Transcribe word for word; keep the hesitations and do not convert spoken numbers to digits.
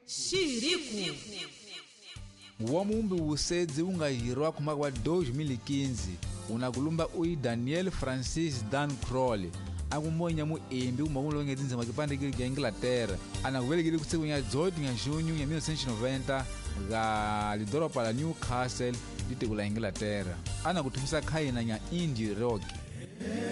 Xirico. Wa mumbi wusedzi wu nga hirwa kuma kwa dois mil e quinze unakulumba uyi Daniel Francis Dan Crowley akumonya muembi umakulo ngetindzima kipandikili kya Inglaterra anakuvelekile kutsiku nya dzoti nya junho nya mil novecentos e noventa ga lidoropa la Newcastle litiko la Inglaterra anakuthumisa khaina nya indie rock.